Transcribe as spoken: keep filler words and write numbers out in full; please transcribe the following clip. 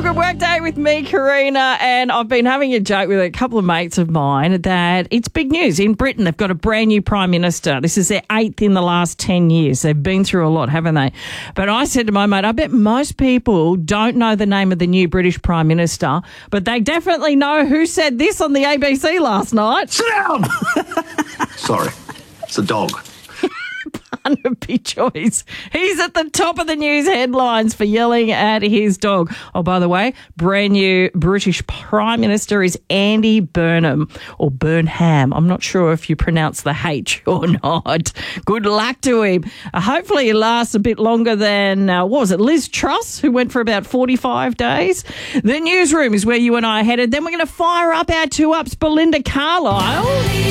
Good work day with me, Karina, and I've been having a joke with a couple of mates of mine that it's big news. In Britain, they've got a brand new Prime Minister. This is their eighth in the last ten years. They've been through a lot, haven't they? But I said to my mate, I bet most people don't know the name of the new British Prime Minister, but they definitely know who said this on the A B C last night. Sit down! Sorry, it's a dog. Barnaby Joyce. He's at the top of the news headlines for yelling at his dog. Oh, by the way, brand new British Prime Minister is Andy Burnham, or Burnham. I'm not sure if you pronounce the H or not. Good luck to him. Uh, hopefully he lasts a bit longer than, uh, what was it, Liz Truss, who went for about forty-five days. The newsroom is where you and I are headed. Then we're going to fire up our two ups, Belinda Carlisle.